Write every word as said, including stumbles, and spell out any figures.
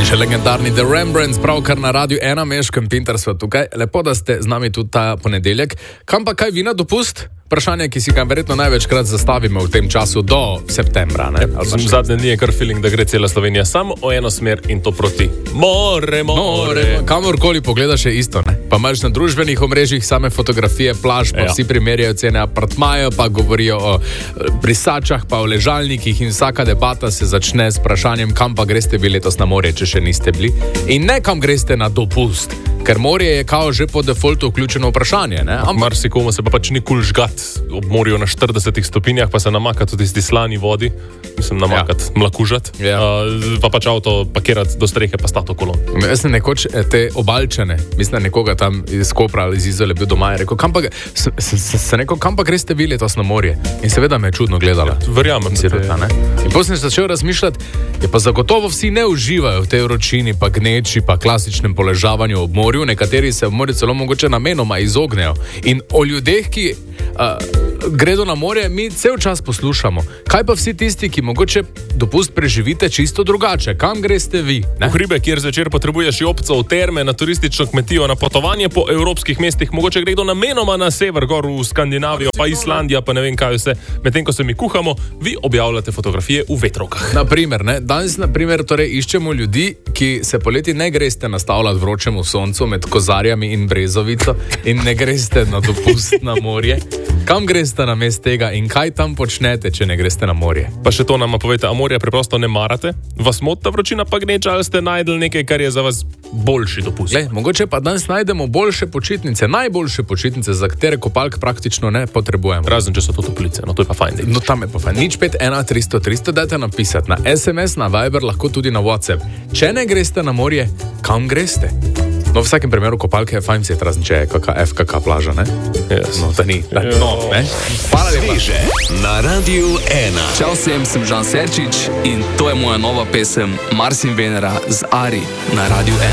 Še legendarni The Rembrandts, pravkar na Radiu ena, Meškem Pinter sva tukaj. Lepo, da ste z nami tudi ta ponedeljek. Kam pa kaj vi na dopust? Vprašanje, ki si ga verjetno največkrat zastavimo v tem času do septembra. Ne? Ja, zadnje dni je kar feeling, da gre cela Slovenija samo o eno smer in to proti more, more. more. Kamorkoli pogledaš je isto. Ne? Pa imaš na družbenih omrežjih same fotografije, plaž, pa ja. Vsi primerjajo cene apartmajev, pa govorijo o brisačah, pa o ležalnikih in vsaka debata se začne s vprašanjem, kam pa greste vi letos na morje, če še niste bili. In ne kam greste na dopust. Ker morje je kao že po defaultu vključeno vprašanje. Am... Marsikomu se pa pač ni kul žgat ob morju na štiridesetih stopinjah, pa se namakati v tisti slani vodi, mislim namakati, ja. Mlakužati, ja. uh, pa pač avto pakirati do strehe, pa stati kolon. Jaz sem nekoč te Obalčane, mislim nekoga tam iz Kopra ali iz Izole bil doma in rekel, kam pa, se, se, se rekel, kam pa greste vi letos na morje? In seveda me je čudno gledala. Ja, verjamem. Si rekla, ne? In potem sem začel razmišljati, je pa zagotovo vsi ne uživajo v tej vročini, pa gneči, pa klasičnem poležavanju ob morju, nekateri se v morju celo mogoče namenoma izognejo. In o ljudeh, ki uh, gredo na morje, mi cel čas poslušamo. Kaj pa vsi tisti, ki mogoče dopust preživite čisto drugače? Kam greste vi? Ne? V hribe, kjer zvečer potrebuješ jopco, v terme, na turistično kmetijo, na potovanje po evropskih mestih, mogoče gredo namenoma na sever, gor v Skandinavijo, pa Islandija, pa ne vem kaj vse. Medtem, ko se mi kuhamo, vi objavljate fotografije v vetrovkah. Naprimer, ne? Danes, naprimer, torej iščemo ljudi, ki se poleti ne greste nastavljati vročemu soncu med Kozarjami in Brezovico in ne greste na dopust na morje. Kam greste namesto tega in kaj tam počnete, če ne greste na morje? Pa še to nama povete, a morja preprosto ne marate? Vas moti ta vročina pa gneča, ali ste najdeli nekaj, kar je za vas boljši dopust? Glej, mogoče pa danes najdemo boljše počitnice, najboljše počitnice, za katere kopalk praktično ne potrebujemo. Razen, če so to toplice, no to je pa fajn. No tam je pa fajn. Nič pet ena tristo tristo, dajte napisati na es em es, na Viber, lahko tudi na WhatsApp. Če ne greste na morje, kam greste? No, v vsakem primeru kopalke je fajn si, razen če je kaka F K K plaža, ne? Yes. No, da ni. Da, no, ne? Hvala lepa. Na Radiu ena. Čau vsem, sem Žan Serčič in to je moja nova pesem Mars in Venera z Ari na Radiu ena.